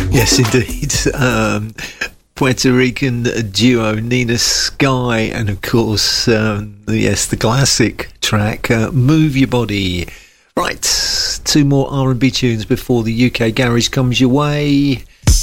Yes, indeed. Puerto Rican duo Nina Sky, and of course, yes, the classic track "Move Your Body." Right, two more R&B tunes before the UK Garage comes your way.